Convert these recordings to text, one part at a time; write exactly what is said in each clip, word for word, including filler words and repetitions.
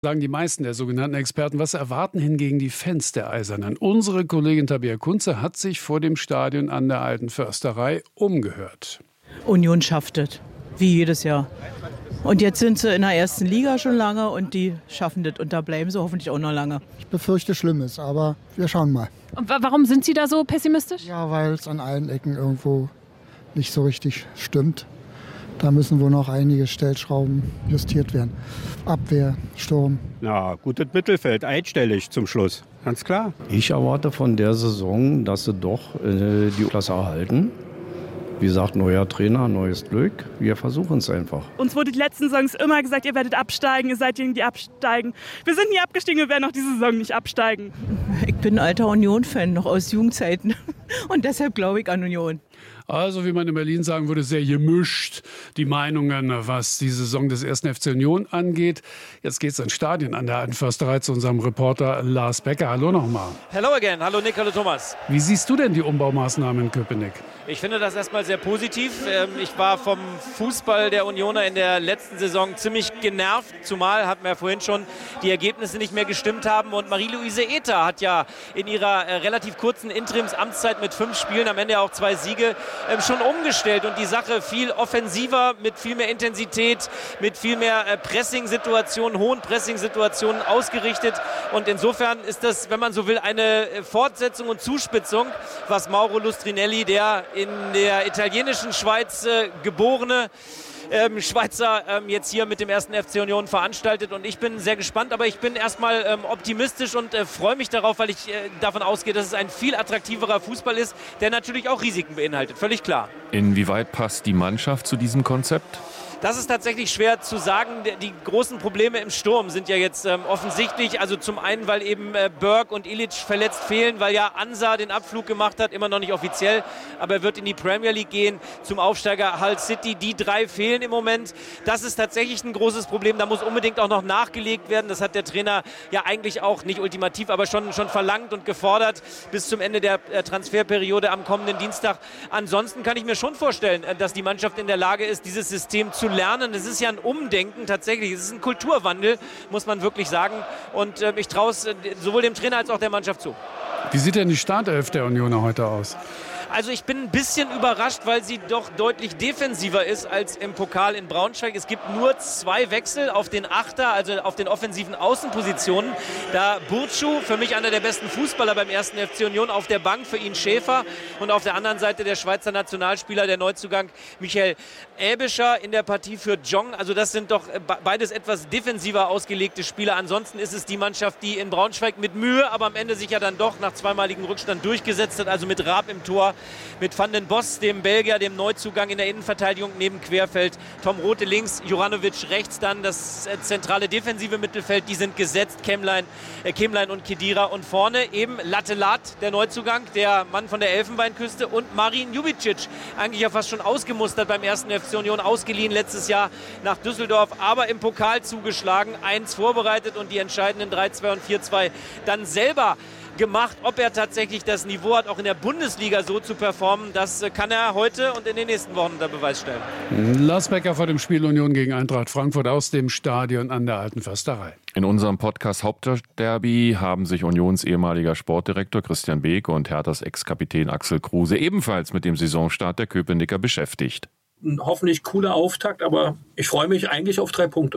Sagen die meisten der sogenannten Experten. Was erwarten hingegen die Fans der Eisernen? Unsere Kollegin Tabea Kunze hat sich vor dem Stadion an der Alten Försterei umgehört. Union schafft es, wie jedes Jahr. Und jetzt sind sie in der ersten Liga schon lange und die schaffen das und da bleiben sie hoffentlich auch noch lange. Ich befürchte Schlimmes, aber wir schauen mal. Und warum sind Sie da so pessimistisch? Ja, weil es an allen Ecken irgendwo nicht so richtig stimmt. Da müssen wohl noch einige Stellschrauben justiert werden. Abwehr, Sturm. Na, gutes Mittelfeld, einstellig zum Schluss, ganz klar. Ich erwarte von der Saison, dass sie doch äh, die Klasse erhalten. Wie gesagt, neuer Trainer, neues Glück. Wir versuchen es einfach. Uns wurde die letzten Saisons immer gesagt, ihr werdet absteigen, ihr seid diejenigen, die absteigen. Wir sind nie abgestiegen, wir werden auch diese Saison nicht absteigen. Ich bin ein alter Union-Fan, noch aus Jugendzeiten. Und deshalb glaube ich an Union. Also, wie man in Berlin sagen würde, sehr gemischt die Meinungen, was die Saison des ersten F C Union angeht. Jetzt geht's ins Stadion an der Alten Försterei zu unserem Reporter Lars Becker. Hallo nochmal. Hello again. Hallo Nick, hallo Thomas. Wie siehst du denn die Umbaumaßnahmen in Köpenick? Ich finde das erstmal sehr positiv. Ich war vom Fußball der Unioner in der letzten Saison ziemlich genervt, zumal, hatten wir ja vorhin schon, die Ergebnisse nicht mehr gestimmt haben. Und Marie-Louise Ether hat ja in ihrer relativ kurzen Interimsamtszeit mit fünf Spielen, am Ende auch zwei Siege, schon umgestellt und die Sache viel offensiver, mit viel mehr Intensität, mit viel mehr Pressing-Situationen, hohen Pressing-Situationen ausgerichtet. Und insofern ist das, wenn man so will, eine Fortsetzung und Zuspitzung, was Mauro Lustrinelli, der in der italienischen Schweiz äh, geborene Ähm, Schweizer ähm, jetzt hier mit dem ersten F C Union veranstaltet. Und ich bin sehr gespannt, aber ich bin erstmal ähm, optimistisch und äh, freue mich darauf, weil ich äh, davon ausgehe, dass es ein viel attraktiverer Fußball ist, der natürlich auch Risiken beinhaltet, völlig klar. Inwieweit passt die Mannschaft zu diesem Konzept? Das ist tatsächlich schwer zu sagen. Die großen Probleme im Sturm sind ja jetzt ähm, offensichtlich. Also zum einen, weil eben äh, Burke und Ilic verletzt fehlen, weil ja Ansa den Abflug gemacht hat, immer noch nicht offiziell, aber er wird in die Premier League gehen, zum Aufsteiger Hull City. Die drei fehlen im Moment. Das ist tatsächlich ein großes Problem. Da muss unbedingt auch noch nachgelegt werden. Das hat der Trainer ja eigentlich auch nicht ultimativ, aber schon, schon verlangt und gefordert bis zum Ende der äh, Transferperiode am kommenden Dienstag. Ansonsten kann ich mir schon vorstellen, äh, dass die Mannschaft in der Lage ist, dieses System zu lernen. Es ist ja ein Umdenken tatsächlich. Es ist ein Kulturwandel, muss man wirklich sagen. Und äh, ich traue es äh, sowohl dem Trainer als auch der Mannschaft zu. Wie sieht denn die Startelf der Unioner heute aus? Also ich bin ein bisschen überrascht, weil sie doch deutlich defensiver ist als im Pokal in Braunschweig. Es gibt nur zwei Wechsel auf den Achter, also auf den offensiven Außenpositionen. Da Burcu, für mich einer der besten Fußballer beim ersten F C Union, auf der Bank für ihn Schäfer. Und auf der anderen Seite der Schweizer Nationalspieler, der Neuzugang Michael Äbischer in der Partie für Jong. Also das sind doch beides etwas defensiver ausgelegte Spieler. Ansonsten ist es die Mannschaft, die in Braunschweig mit Mühe, aber am Ende sich ja dann doch nach zweimaligem Rückstand durchgesetzt hat. Also mit Raab im Tor, mit Van den Bos, dem Belgier, dem Neuzugang in der Innenverteidigung neben Querfeld, Tom Rothe links, Juranovic rechts, dann das zentrale defensive Mittelfeld, die sind gesetzt, Kemlein, äh, Kemlein und Khedira und vorne eben Lattelat, der Neuzugang, der Mann von der Elfenbeinküste und Marin Jubicic, eigentlich ja fast schon ausgemustert beim ersten F C Union, ausgeliehen letztes Jahr nach Düsseldorf, aber im Pokal zugeschlagen, eins vorbereitet und die entscheidenden drei zwei und vier zwei dann selber gemacht. Ob er tatsächlich das Niveau hat, auch in der Bundesliga so zu performen, das kann er heute und in den nächsten Wochen unter Beweis stellen. Lars Becker vor dem Spiel Union gegen Eintracht Frankfurt aus dem Stadion an der Alten Försterei. In unserem Podcast Hauptstadtderby haben sich Unions ehemaliger Sportdirektor Christian Beek und Herthas Ex-Kapitän Axel Kruse ebenfalls mit dem Saisonstart der Köpenicker beschäftigt. Ein hoffentlich cooler Auftakt, aber ich freue mich eigentlich auf drei Punkte.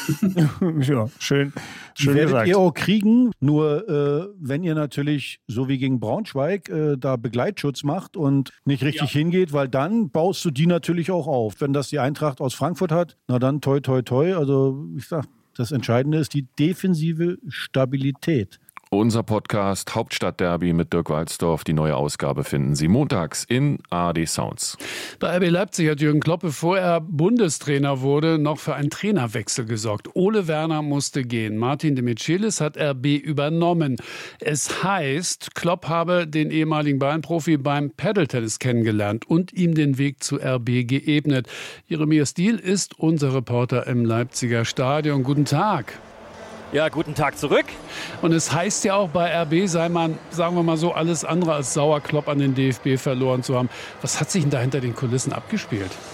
Ja, schön. Die schön werdet gesagt. ihr auch kriegen, nur äh, wenn ihr natürlich, so wie gegen Braunschweig, äh, da Begleitschutz macht und nicht richtig ja. hingeht, weil dann baust du die natürlich auch auf. Wenn das die Eintracht aus Frankfurt hat, na dann toi toi toi. Also ich sag, das Entscheidende ist die defensive Stabilität. Unser Podcast Hauptstadtderby mit Dirk Walzdorf, die neue Ausgabe finden Sie montags in A R D Sounds. Bei R B Leipzig hat Jürgen Klopp, bevor er Bundestrainer wurde, noch für einen Trainerwechsel gesorgt. Ole Werner musste gehen. Martin de Michelis hat R B übernommen. Es heißt, Klopp habe den ehemaligen Bayern-Profi beim Paddle-Tennis kennengelernt und ihm den Weg zu R B geebnet. Jeremias Diehl ist unser Reporter im Leipziger Stadion. Guten Tag. Ja, guten Tag zurück. Und es heißt ja auch, bei R B sei man, sagen wir mal so, alles andere als sauer, Klopp an den D F B verloren zu haben. Was hat sich denn da hinter den Kulissen abgespielt?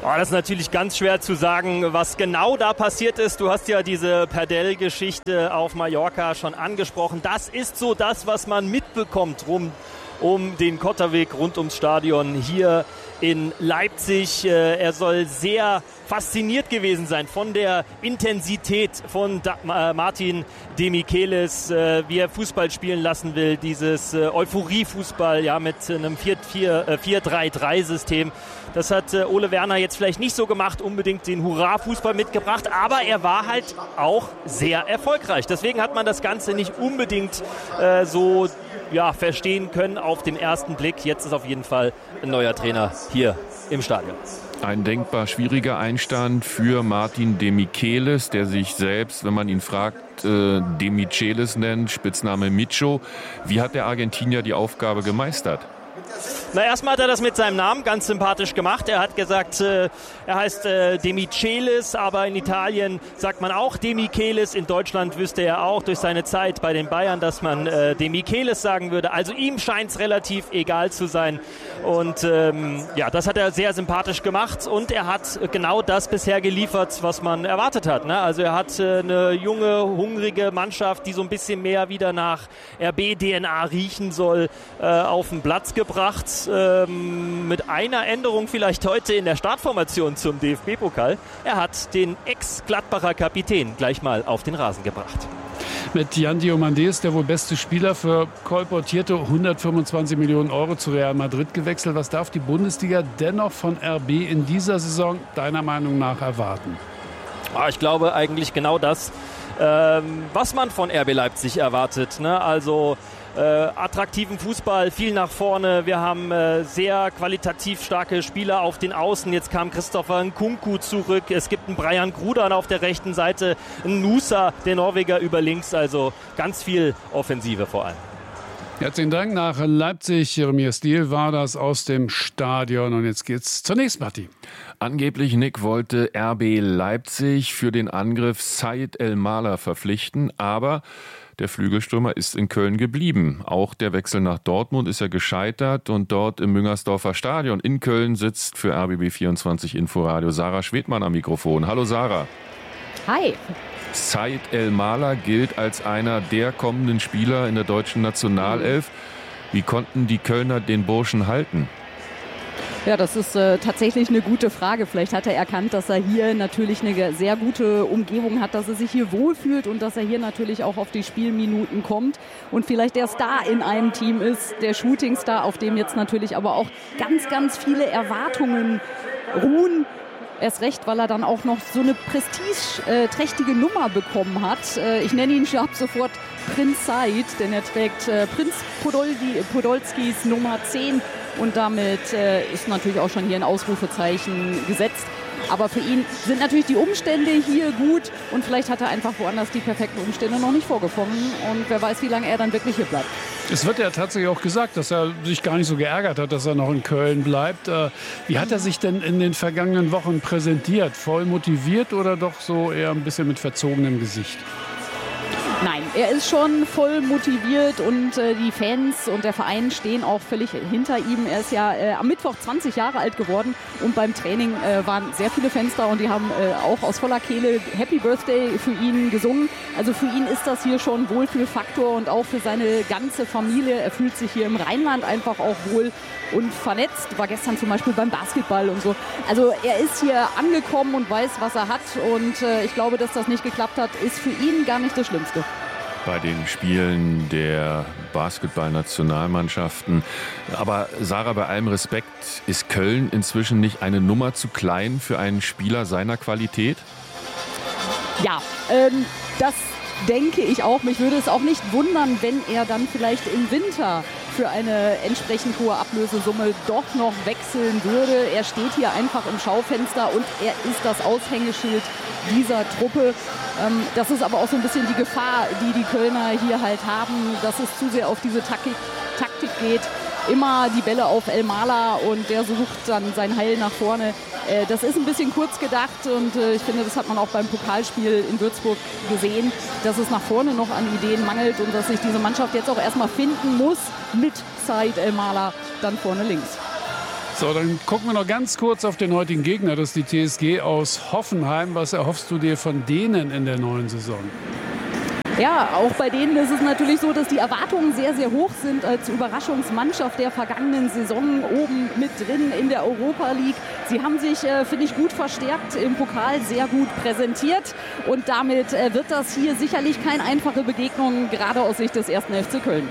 Oh, das ist natürlich ganz schwer zu sagen, was genau da passiert ist. Du hast ja diese Perdel-Geschichte auf Mallorca schon angesprochen. Das ist so das, was man mitbekommt rum um den Kotterweg rund ums Stadion hier in Leipzig. Er soll sehr fasziniert gewesen sein von der Intensität von Martin Demichelis, wie er Fußball spielen lassen will, dieses Euphorie-Fußball, ja, mit einem vier drei drei System. Das hat Ole Werner jetzt vielleicht nicht so gemacht, unbedingt den Hurra-Fußball mitgebracht, aber er war halt auch sehr erfolgreich. Deswegen hat man das Ganze nicht unbedingt äh, so ja, verstehen können auf den ersten Blick. Jetzt ist auf jeden Fall ein neuer Trainer hier im Stadion. Ein denkbar schwieriger Einstand für Martin Demichelis, der sich selbst, wenn man ihn fragt, äh, Demichelis nennt, Spitzname Micho. Wie hat der Argentinier die Aufgabe gemeistert? Na, erstmal hat er das mit seinem Namen ganz sympathisch gemacht. Er hat gesagt, äh, er heißt äh, Demichelis, aber in Italien sagt man auch Demichelis. In Deutschland wüsste er auch durch seine Zeit bei den Bayern, dass man äh, Demichelis sagen würde. Also ihm scheint es relativ egal zu sein. Und ähm, ja, das hat er sehr sympathisch gemacht. Und er hat genau das bisher geliefert, was man erwartet hat. Ne? Also er hat äh, eine junge, hungrige Mannschaft, die so ein bisschen mehr wieder nach R B-D N A riechen soll, äh, auf den Platz gebracht. Ähm, mit einer Änderung vielleicht heute in der Startformation zum D F B-Pokal. Er hat den Ex-Gladbacher Kapitän gleich mal auf den Rasen gebracht. Mit Jan Diomandé ist der wohl beste Spieler für kolportierte hundertfünfundzwanzig Millionen Euro zu Real Madrid gewechselt. Was darf die Bundesliga dennoch von R B in dieser Saison deiner Meinung nach erwarten? Ah, ich glaube eigentlich genau das, ähm, was man von R B Leipzig erwartet. Ne? Also Äh, attraktiven Fußball, viel nach vorne. Wir haben äh, sehr qualitativ starke Spieler auf den Außen. Jetzt kam Christopher Nkunku zurück. Es gibt einen Brian Grudan auf der rechten Seite, einen Nusa, der Norweger, über links. Also ganz viel Offensive vor allem. Herzlichen Dank nach Leipzig. Jeremia Stiel war das aus dem Stadion. Und jetzt geht's zur nächsten Partie. Angeblich, Nick, wollte R B Leipzig für den Angriff Said El-Mala verpflichten, aber der Flügelstürmer ist in Köln geblieben. Auch der Wechsel nach Dortmund ist ja gescheitert und dort im Müngersdorfer Stadion in Köln sitzt für R B B vierundzwanzig Inforadio Sarah Schwedmann am Mikrofon. Hallo Sarah. Hi. Said El-Mala gilt als einer der kommenden Spieler in der deutschen Nationalelf. Wie konnten die Kölner den Burschen halten? Ja, das ist äh, tatsächlich eine gute Frage. Vielleicht hat er erkannt, dass er hier natürlich eine sehr gute Umgebung hat, dass er sich hier wohlfühlt und dass er hier natürlich auch auf die Spielminuten kommt und vielleicht der Star in einem Team ist, der Shootingstar, auf dem jetzt natürlich aber auch ganz, ganz viele Erwartungen ruhen. Erst recht, weil er dann auch noch so eine prestigeträchtige Nummer bekommen hat. Ich nenne ihn schon ab sofort Prinz Said, denn er trägt Prinz Podolski, Podolskis Nummer zehn und damit ist natürlich auch schon hier ein Ausrufezeichen gesetzt. Aber für ihn sind natürlich die Umstände hier gut und vielleicht hat er einfach woanders die perfekten Umstände noch nicht vorgefunden und wer weiß, wie lange er dann wirklich hier bleibt. Es wird ja tatsächlich auch gesagt, dass er sich gar nicht so geärgert hat, dass er noch in Köln bleibt. Wie hat er sich denn in den vergangenen Wochen präsentiert? Voll motiviert oder doch so eher ein bisschen mit verzogenem Gesicht? Nein, er ist schon voll motiviert und äh, die Fans und der Verein stehen auch völlig hinter ihm. Er ist ja äh, am Mittwoch zwanzig Jahre alt geworden und beim Training äh, waren sehr viele Fans da und die haben äh, auch aus voller Kehle Happy Birthday für ihn gesungen. Also für ihn ist das hier schon Wohlfühlfaktor und auch für seine ganze Familie. Er fühlt sich hier im Rheinland einfach auch wohl und vernetzt. War gestern zum Beispiel beim Basketball und so. Also er ist hier angekommen und weiß, was er hat und äh, ich glaube, dass das nicht geklappt hat, ist für ihn gar nicht das Schlimmste. Bei den Spielen der Basketball-Nationalmannschaften. Aber Sarah, bei allem Respekt, ist Köln inzwischen nicht eine Nummer zu klein für einen Spieler seiner Qualität? Ja, ähm, das denke ich auch. Mich würde es auch nicht wundern, wenn er dann vielleicht im Winter für eine entsprechend hohe Ablösesumme doch noch wechseln würde. Er steht hier einfach im Schaufenster und er ist das Aushängeschild dieser Truppe. Ähm, das ist aber auch so ein bisschen die Gefahr, die die Kölner hier halt haben, dass es zu sehr auf diese Taktik, Taktik geht. Immer die Bälle auf El-Mala und der sucht dann sein Heil nach vorne. Äh, das ist ein bisschen kurz gedacht und äh, ich finde, das hat man auch beim Pokalspiel in Würzburg gesehen, dass es nach vorne noch an Ideen mangelt und dass sich diese Mannschaft jetzt auch erstmal finden muss mit Said El-Mala dann vorne links. So, dann gucken wir noch ganz kurz auf den heutigen Gegner. Das ist die T S G aus Hoffenheim. Was erhoffst du dir von denen in der neuen Saison? Ja, auch bei denen ist es natürlich so, dass die Erwartungen sehr, sehr hoch sind als Überraschungsmannschaft der vergangenen Saison oben mit drin in der Europa League. Sie haben sich, äh, finde ich, gut verstärkt im Pokal, sehr gut präsentiert und damit äh, wird das hier sicherlich keine einfache Begegnung, gerade aus Sicht des ersten F C Köln.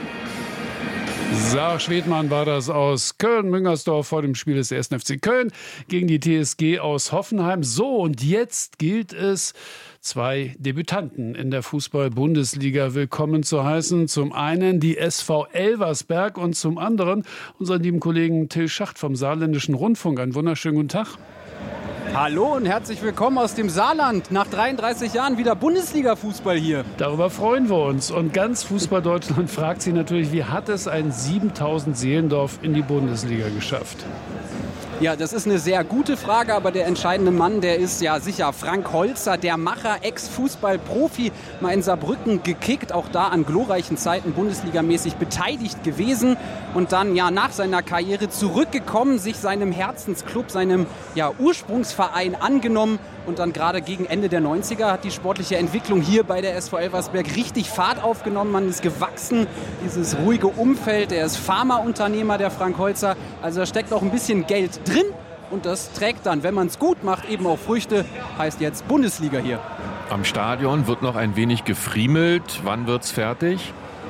Sarah Schwedmann war das aus Köln-Müngersdorf vor dem Spiel des ersten F C Köln gegen die T S G aus Hoffenheim. So, und jetzt gilt es, zwei Debütanten in der Fußball-Bundesliga willkommen zu heißen. Zum einen die S V Elversberg und zum anderen unseren lieben Kollegen Till Schacht vom Saarländischen Rundfunk. Einen wunderschönen guten Tag. Hallo und herzlich willkommen aus dem Saarland. Nach dreiunddreißig Jahren wieder Bundesliga-Fußball hier. Darüber freuen wir uns. Und ganz Fußball-Deutschland fragt sich natürlich, wie hat es ein siebentausend Seelendorf in die Bundesliga geschafft? Ja, das ist eine sehr gute Frage, aber der entscheidende Mann, der ist ja sicher Frank Holzer, der Macher, Ex-Fußball-Profi, mal in Saarbrücken gekickt, auch da an glorreichen Zeiten bundesligamäßig beteiligt gewesen und dann ja nach seiner Karriere zurückgekommen, sich seinem Herzensclub, seinem ja, Ursprungsverein angenommen. Und dann gerade gegen Ende der neunziger hat die sportliche Entwicklung hier bei der S V Elversberg richtig Fahrt aufgenommen. Man ist gewachsen, dieses ruhige Umfeld. Er ist Pharmaunternehmer, der Frank Holzer. Also da steckt auch ein bisschen Geld drin. Und das trägt dann, wenn man es gut macht, eben auch Früchte. Heißt jetzt Bundesliga hier. Am Stadion wird noch ein wenig gefriemelt. Wann wird's fertig?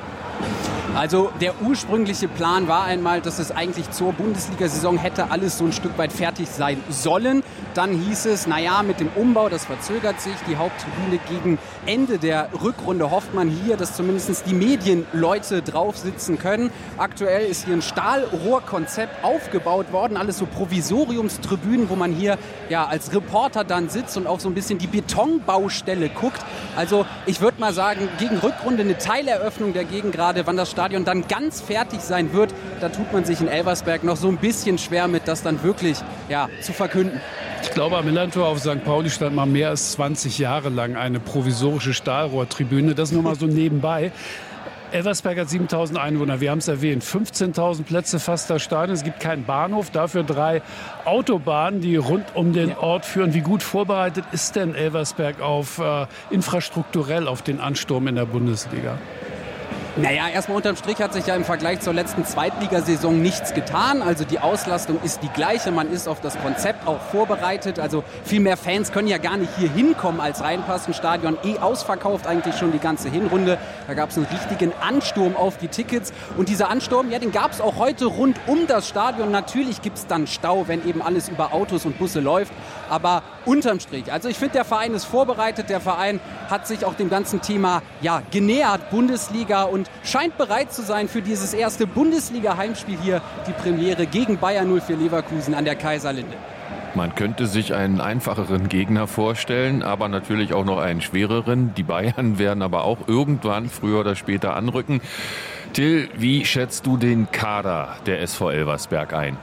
Also der ursprüngliche Plan war einmal, dass es eigentlich zur Bundesliga-Saison hätte alles so ein Stück weit fertig sein sollen. Dann hieß es, naja, mit dem Umbau, das verzögert sich. Die Haupttribüne gegen Ende der Rückrunde hofft man hier, dass zumindest die Medienleute drauf sitzen können. Aktuell ist hier ein Stahlrohrkonzept aufgebaut worden. Alles so Provisoriumstribünen, wo man hier ja als Reporter dann sitzt und auf so ein bisschen die Betonbaustelle guckt. Also ich würde mal sagen, gegen Rückrunde eine Teileröffnung der Gegend gerade, wann das Stadion dann ganz fertig sein wird, da tut man sich in Elversberg noch so ein bisschen schwer mit, das dann wirklich ja, zu verkünden. Ich glaube, am Millantor auf Sankt Pauli stand mal mehr als zwanzig Jahre lang eine provisorische Stahlrohrtribüne. Das nur mal so nebenbei. Elversberg hat siebentausend Einwohner, wir haben es erwähnt, fünfzehntausend Plätze fast das Stadion. Es gibt keinen Bahnhof, dafür drei Autobahnen, die rund um den ja. Ort führen. Wie gut vorbereitet ist denn Elversberg auf äh, infrastrukturell auf den Ansturm in der Bundesliga? Naja, erstmal unterm Strich hat sich ja im Vergleich zur letzten Zweitligasaison nichts getan. Also die Auslastung ist die gleiche. Man ist auf das Konzept auch vorbereitet. Also viel mehr Fans können ja gar nicht hier hinkommen als reinpassen. Stadion eh ausverkauft eigentlich schon die ganze Hinrunde. Da gab es einen richtigen Ansturm auf die Tickets. Und dieser Ansturm, ja, den gab es auch heute rund um das Stadion. Natürlich gibt es dann Stau, wenn eben alles über Autos und Busse läuft. Aber unterm Strich, also ich finde, der Verein ist vorbereitet. Der Verein hat sich auch dem ganzen Thema ja, genähert, Bundesliga, und scheint bereit zu sein für dieses erste Bundesliga-Heimspiel hier, die Premiere gegen Bayer null vier Leverkusen an der Kaiserlinde. Man könnte sich einen einfacheren Gegner vorstellen, aber natürlich auch noch einen schwereren. Die Bayern werden aber auch irgendwann früher oder später anrücken. Till, wie schätzt du den Kader der S V Elversberg ein?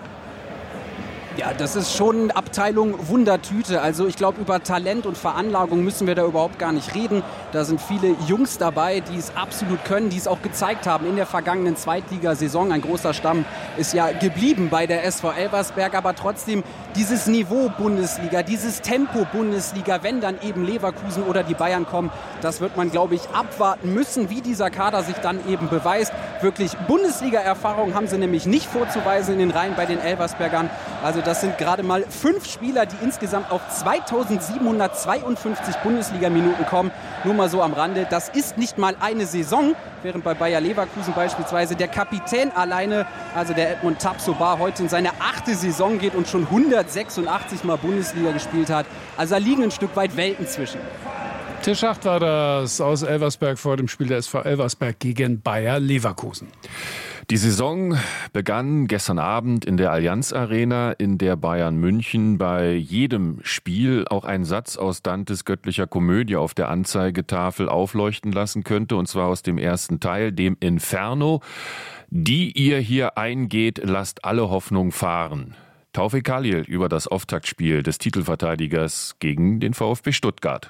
Ja, das ist schon Abteilung Wundertüte. Also ich glaube, über Talent und Veranlagung müssen wir da überhaupt gar nicht reden. Da sind viele Jungs dabei, die es absolut können, die es auch gezeigt haben in der vergangenen Zweitligasaison. Ein großer Stamm ist ja geblieben bei der S V Elversberg, aber trotzdem dieses Niveau Bundesliga, dieses Tempo Bundesliga, wenn dann eben Leverkusen oder die Bayern kommen, das wird man, glaube ich, abwarten müssen, wie dieser Kader sich dann eben beweist. Wirklich Bundesliga-Erfahrung haben sie nämlich nicht vorzuweisen in den Reihen bei den Elversbergern. Also das sind gerade mal fünf Spieler, die insgesamt auf zweitausendsiebenhundertzweiundfünfzig Bundesliga-Minuten kommen. Nur mal so am Rande, das ist nicht mal eine Saison, während bei Bayer Leverkusen beispielsweise der Kapitän alleine, also der Edmund Tapsoba, heute in seine achte Saison geht und schon hundertsechsundachtzig Mal Bundesliga gespielt hat. Also da liegen ein Stück weit Welten zwischen. Till Schacht war das aus Elversberg vor dem Spiel der S V Elversberg gegen Bayer Leverkusen. Die Saison begann gestern Abend in der Allianz Arena, in der Bayern München bei jedem Spiel auch einen Satz aus Dantes göttlicher Komödie auf der Anzeigetafel aufleuchten lassen könnte, und zwar aus dem ersten Teil, dem Inferno. Die ihr hier eingeht, lasst alle Hoffnung fahren. Taufik Khalil über das Auftaktspiel des Titelverteidigers gegen den VfB Stuttgart.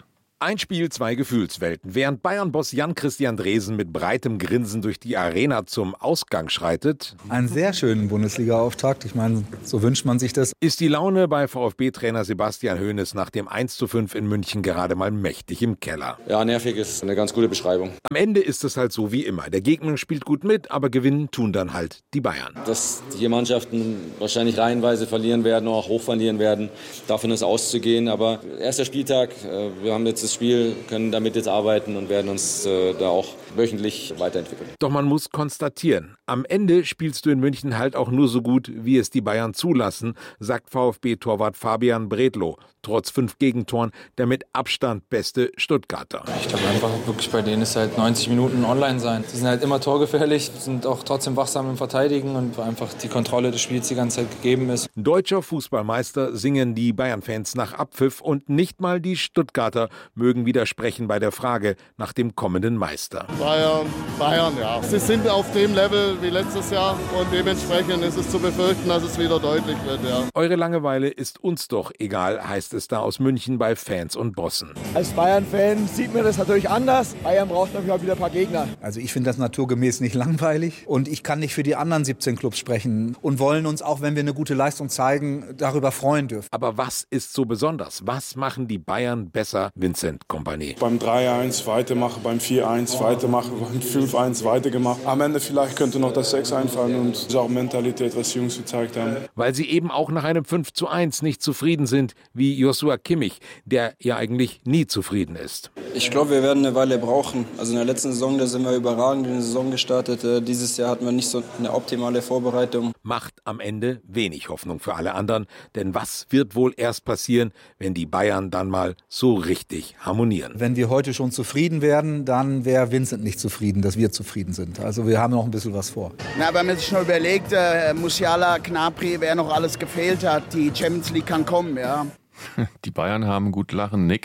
Ein Spiel, zwei Gefühlswelten. Während Bayern-Boss Jan-Christian Dresen mit breitem Grinsen durch die Arena zum Ausgang schreitet, einen sehr schönen Bundesliga-Auftakt, ich meine, so wünscht man sich das, ist die Laune bei VfB-Trainer Sebastian Hoeneß nach dem eins zu fünf in München gerade mal mächtig im Keller. Ja, nervig ist eine ganz gute Beschreibung. Am Ende ist es halt so wie immer. Der Gegner spielt gut mit, aber gewinnen tun dann halt die Bayern. Dass hier Mannschaften wahrscheinlich reihenweise verlieren werden, auch hoch verlieren werden, davon ist auszugehen. Aber erster Spieltag, wir haben jetzt das Spiel, können damit jetzt arbeiten und werden uns äh, da auch wöchentlich weiterentwickeln. Doch man muss konstatieren, am Ende spielst du in München halt auch nur so gut, wie es die Bayern zulassen, sagt VfB-Torwart Fabian Bredlow. Trotz fünf Gegentoren der mit Abstand beste Stuttgarter. Ich glaube einfach wirklich, bei denen ist halt neunzig Minuten online sein. Die sind halt immer torgefährlich, sind auch trotzdem wachsam im Verteidigen und einfach die Kontrolle des Spiels die ganze Zeit gegeben ist. Deutscher Fußballmeister singen die Bayern-Fans nach Abpfiff und nicht mal die Stuttgarter mögen widersprechen bei der Frage nach dem kommenden Meister. Bayern, Bayern, ja. Sie sind auf dem Level wie letztes Jahr und dementsprechend ist es zu befürchten, dass es wieder deutlich wird, ja. Eure Langeweile ist uns doch egal, heißt es da aus München bei Fans und Bossen. Als Bayern-Fan sieht mir das natürlich anders. Bayern braucht natürlich auch wieder ein paar Gegner. Also ich finde das naturgemäß nicht langweilig und ich kann nicht für die anderen siebzehn Clubs sprechen und wollen uns, auch wenn wir eine gute Leistung zeigen, darüber freuen dürfen. Aber was ist so besonders? Was machen die Bayern besser, Vincent Kompany? Beim drei eins weitermachen, beim vier eins weitermachen, beim fünf eins weitergemacht. Am Ende vielleicht könnte noch das sechs einfallen und das ist auch Mentalität, was die Jungs gezeigt haben. Weil sie eben auch nach einem fünf zu eins nicht zufrieden sind, wie Joshua Kimmich, der ja eigentlich nie zufrieden ist. Ich glaube, wir werden eine Weile brauchen. Also in der letzten Saison, da sind wir überragend in die Saison gestartet. Dieses Jahr hatten wir nicht so eine optimale Vorbereitung. Macht am Ende wenig Hoffnung für alle anderen, denn was wird wohl erst passieren, wenn die Bayern dann mal so richtig harmonieren? Wenn wir heute schon zufrieden werden, dann wäre Vincent nicht zufrieden, dass wir zufrieden sind. Also wir haben noch ein bisschen was vor. Na, wenn man sich nur überlegt, äh, Musiala, Gnabry, wer noch alles gefehlt hat, die Champions League kann kommen, ja. Die Bayern haben gut lachen, Nick.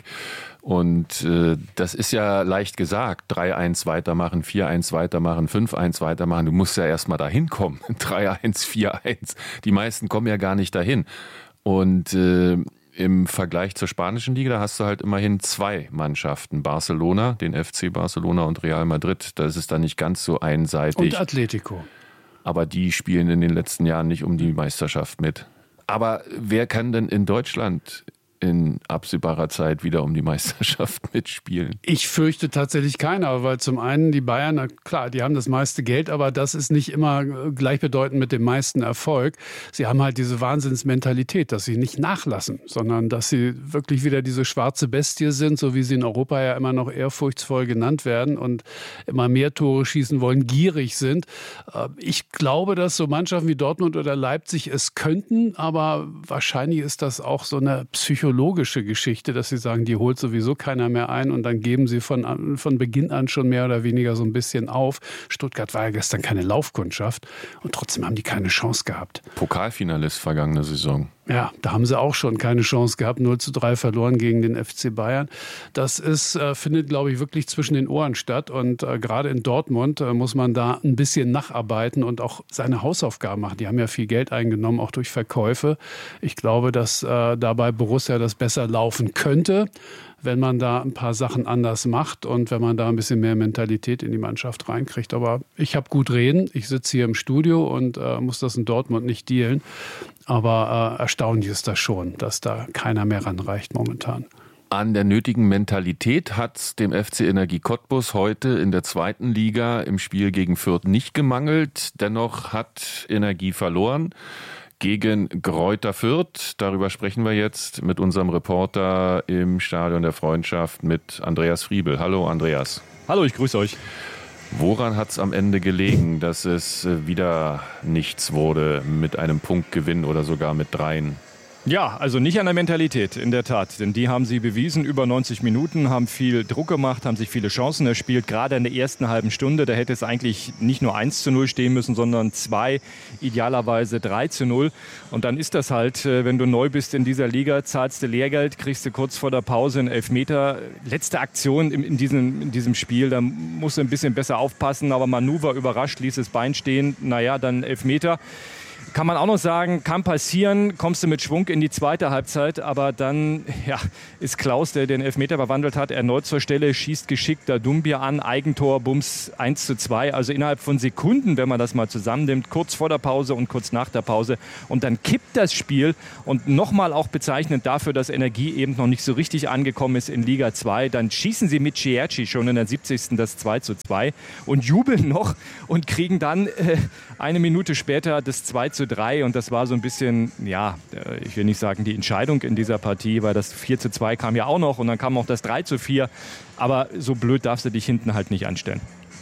Und äh, das ist ja leicht gesagt. drei eins weitermachen, vier eins weitermachen, fünf eins weitermachen. Du musst ja erst mal dahin kommen. drei eins, vier eins. Die meisten kommen ja gar nicht dahin. Und äh, im Vergleich zur spanischen Liga, da hast du halt immerhin zwei Mannschaften. Barcelona, den F C Barcelona und Real Madrid. Da ist es dann nicht ganz so einseitig. Und Atletico. Aber die spielen in den letzten Jahren nicht um die Meisterschaft mit. Aber wer kann denn in Deutschland in absehbarer Zeit wieder um die Meisterschaft mitspielen? Ich fürchte tatsächlich keiner, weil zum einen die Bayern, na klar, die haben das meiste Geld, aber das ist nicht immer gleichbedeutend mit dem meisten Erfolg. Sie haben halt diese Wahnsinnsmentalität, dass sie nicht nachlassen, sondern dass sie wirklich wieder diese schwarze Bestie sind, so wie sie in Europa ja immer noch ehrfurchtsvoll genannt werden und immer mehr Tore schießen wollen, gierig sind. Ich glaube, dass so Mannschaften wie Dortmund oder Leipzig es könnten, aber wahrscheinlich ist das auch so eine Psychologie. Psychologische Geschichte, dass sie sagen, die holt sowieso keiner mehr ein und dann geben sie von, von Beginn an schon mehr oder weniger so ein bisschen auf. Stuttgart war ja gestern keine Laufkundschaft und trotzdem haben die keine Chance gehabt. Pokalfinalist vergangene Saison. Ja, da haben sie auch schon keine Chance gehabt, null zu drei verloren gegen den F C Bayern. Das ist, äh, findet, glaube ich, wirklich zwischen den Ohren statt und äh, gerade in Dortmund äh, muss man da ein bisschen nacharbeiten und auch seine Hausaufgaben machen. Die haben ja viel Geld eingenommen, auch durch Verkäufe. Ich glaube, dass äh, dabei Borussia das besser laufen könnte, wenn man da ein paar Sachen anders macht und wenn man da ein bisschen mehr Mentalität in die Mannschaft reinkriegt. Aber ich habe gut reden. Ich sitze hier im Studio und äh, muss das in Dortmund nicht dealen. Aber äh, erstaunlich ist das schon, dass da keiner mehr ranreicht momentan. An der nötigen Mentalität hat es dem F C Energie Cottbus heute in der zweiten Liga im Spiel gegen Fürth nicht gemangelt. Dennoch hat Energie verloren gegen Greuther Fürth. Darüber sprechen wir jetzt mit unserem Reporter im Stadion der Freundschaft mit Andreas Friebel. Hallo Andreas. Hallo, ich grüße euch. Woran hat es am Ende gelegen, dass es wieder nichts wurde mit einem Punktgewinn oder sogar mit dreien? Ja, also nicht an der Mentalität, in der Tat. Denn die haben sie bewiesen, über neunzig Minuten, haben viel Druck gemacht, haben sich viele Chancen erspielt. Gerade in der ersten halben Stunde, da hätte es eigentlich nicht nur eins zu null stehen müssen, sondern zwei, idealerweise drei zu null. Und dann ist das halt, wenn du neu bist in dieser Liga, zahlst du Lehrgeld, kriegst du kurz vor der Pause einen Elfmeter. Letzte Aktion in, in, diesem, in diesem Spiel, da musst du ein bisschen besser aufpassen. Aber Manu war überrascht, ließ das Bein stehen, naja, dann Elfmeter. Kann man auch noch sagen, kann passieren, kommst du mit Schwung in die zweite Halbzeit, aber dann ja, ist Klaus, der den Elfmeter verwandelt hat, erneut zur Stelle, schießt geschickt da Doumbia an, Eigentor, Bums eins zu zwei, also innerhalb von Sekunden, wenn man das mal zusammennimmt, kurz vor der Pause und kurz nach der Pause und dann kippt das Spiel und nochmal auch bezeichnend dafür, dass Energie eben noch nicht so richtig angekommen ist in Liga zwei, dann schießen sie mit Cierci schon in der siebzigsten das zwei zu zwei und jubeln noch und kriegen dann äh, eine Minute später das zwei zu drei und das war so ein bisschen, ja, ich will nicht sagen die Entscheidung in dieser Partie, weil das vier zu zwei kam ja auch noch und dann kam auch das drei zu vier, aber so blöd darfst du dich hinten halt nicht anstellen.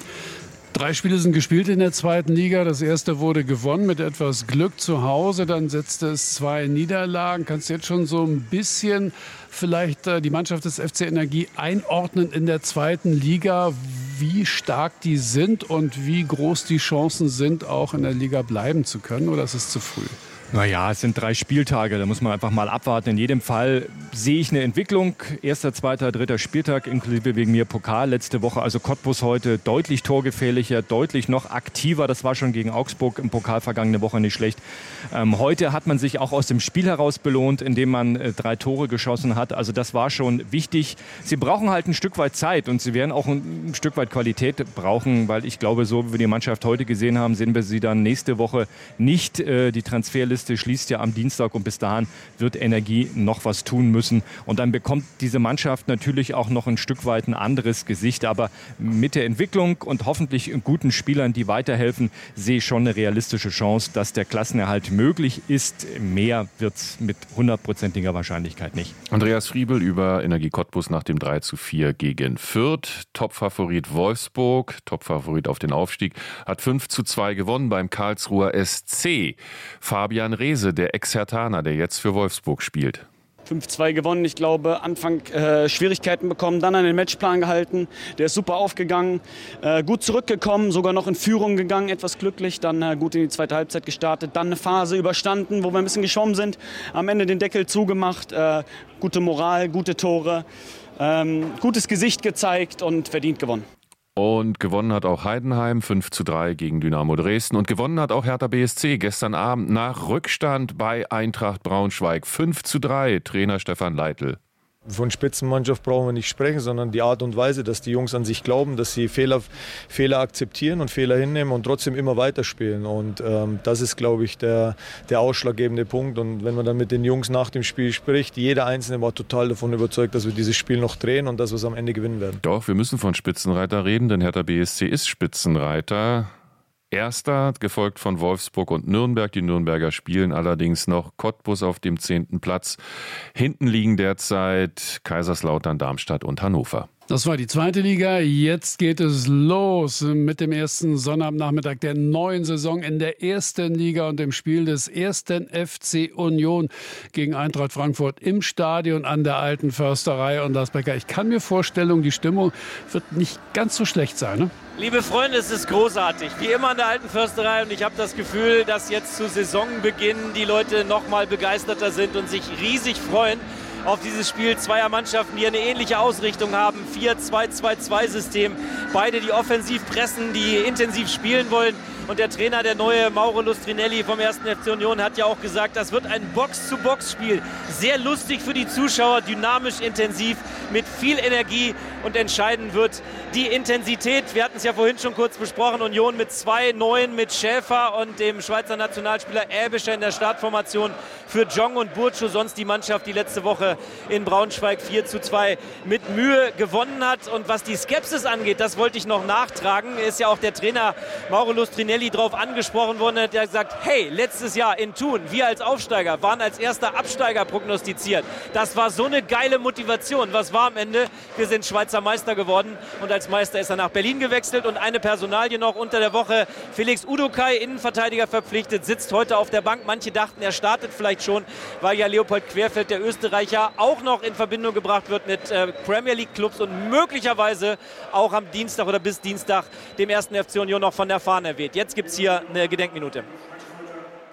Drei Spiele sind gespielt in der zweiten Liga. Das erste wurde gewonnen mit etwas Glück zu Hause. Dann setzte es zwei Niederlagen. Kannst du jetzt schon so ein bisschen vielleicht die Mannschaft des F C Energie einordnen in der zweiten Liga, wie stark die sind und wie groß die Chancen sind, auch in der Liga bleiben zu können? Oder ist es zu früh? Naja, es sind drei Spieltage, da muss man einfach mal abwarten. In jedem Fall sehe ich eine Entwicklung. Erster, zweiter, dritter Spieltag, inklusive wegen mir Pokal letzte Woche. Also Cottbus heute deutlich torgefährlicher, deutlich noch aktiver. Das war schon gegen Augsburg im Pokal vergangene Woche nicht schlecht. Ähm, heute hat man sich auch aus dem Spiel heraus belohnt, indem man äh, drei Tore geschossen hat. Also das war schon wichtig. Sie brauchen halt ein Stück weit Zeit und sie werden auch ein, ein Stück weit Qualität brauchen, weil ich glaube, so wie wir die Mannschaft heute gesehen haben, sehen wir sie dann nächste Woche nicht. Äh, die Transferliste schließt ja am Dienstag und bis dahin wird Energie noch was tun müssen. Und dann bekommt diese Mannschaft natürlich auch noch ein Stück weit ein anderes Gesicht. Aber mit der Entwicklung und hoffentlich guten Spielern, die weiterhelfen, sehe ich schon eine realistische Chance, dass der Klassenerhalt möglich ist. Mehr wird es mit hundertprozentiger Wahrscheinlichkeit nicht. Andreas Friebel über Energie Cottbus nach dem drei zu vier gegen Fürth. Topfavorit Wolfsburg, Topfavorit auf den Aufstieg, hat fünf zu zwei gewonnen beim Karlsruher S C. Fabian Rehse, der Ex-Herthaner, der jetzt für Wolfsburg spielt. fünf zwei gewonnen. Ich glaube, Anfang äh, Schwierigkeiten bekommen, dann an den Matchplan gehalten. Der ist super aufgegangen, äh, gut zurückgekommen, sogar noch in Führung gegangen, etwas glücklich. Dann äh, gut in die zweite Halbzeit gestartet, dann eine Phase überstanden, wo wir ein bisschen geschwommen sind. Am Ende den Deckel zugemacht, äh, gute Moral, gute Tore, ähm, gutes Gesicht gezeigt und verdient gewonnen. Und gewonnen hat auch Heidenheim fünf zu drei gegen Dynamo Dresden. Und gewonnen hat auch Hertha B S C gestern Abend nach Rückstand bei Eintracht Braunschweig fünf zu drei. Trainer Stefan Leitl. Von Spitzenmannschaft brauchen wir nicht sprechen, sondern die Art und Weise, dass die Jungs an sich glauben, dass sie Fehler, Fehler akzeptieren und Fehler hinnehmen und trotzdem immer weiterspielen. Und ähm, das ist, glaube ich, der, der ausschlaggebende Punkt. Und wenn man dann mit den Jungs nach dem Spiel spricht, jeder Einzelne war total davon überzeugt, dass wir dieses Spiel noch drehen und dass wir es am Ende gewinnen werden. Doch, wir müssen von Spitzenreiter reden, denn Hertha B S C ist Spitzenreiter. Erster, gefolgt von Wolfsburg und Nürnberg. Die Nürnberger spielen allerdings noch. Cottbus auf dem zehnten Platz. Hinten liegen derzeit Kaiserslautern, Darmstadt und Hannover. Das war die zweite Liga. Jetzt geht es los mit dem ersten Sonnabendnachmittag der neuen Saison in der ersten Liga und dem Spiel des ersten F C Union gegen Eintracht Frankfurt im Stadion an der Alten Försterei. Und Lars Becker, ich kann mir vorstellen, die Stimmung wird nicht ganz so schlecht sein, ne? Liebe Freunde, es ist großartig. Wie immer an der Alten Försterei. Und ich habe das Gefühl, dass jetzt zu Saisonbeginn die Leute noch mal begeisterter sind und sich riesig freuen auf dieses Spiel zweier Mannschaften, die eine ähnliche Ausrichtung haben. vier zwei zwei zwei System. Beide, die offensiv pressen, die intensiv spielen wollen. Und der Trainer, der neue Mauro Lustrinelli vom ersten F C Union, hat ja auch gesagt, das wird ein Box-zu-Box-Spiel. Sehr lustig für die Zuschauer, dynamisch, intensiv, mit viel Energie. Und entscheidend wird die Intensität. Wir hatten es ja vorhin schon kurz besprochen. Union mit zwei Neuen, mit Schäfer und dem Schweizer Nationalspieler Äbischer in der Startformation für Jong und Burcu. Sonst die Mannschaft, die letzte Woche in Braunschweig vier zu zwei mit Mühe gewonnen hat. Und was die Skepsis angeht, das wollte ich noch nachtragen, ist ja auch der Trainer Mauro Lustrinelli darauf angesprochen worden, der hat gesagt, hey, letztes Jahr in Thun, wir als Aufsteiger waren als erster Absteiger prognostiziert. Das war so eine geile Motivation. Was war am Ende? Wir sind Schweizer Meister geworden und als Meister ist er nach Berlin gewechselt. Und eine Personalie noch unter der Woche, Felix Udokai, Innenverteidiger verpflichtet, sitzt heute auf der Bank. Manche dachten, er startet vielleicht schon, weil ja Leopold Querfeld, der Österreicher, auch noch in Verbindung gebracht wird mit äh, Premier League Clubs und möglicherweise auch am Dienstag oder bis Dienstag dem ersten F C Union noch von der Fahne weht. Jetzt gibt es hier eine Gedenkminute.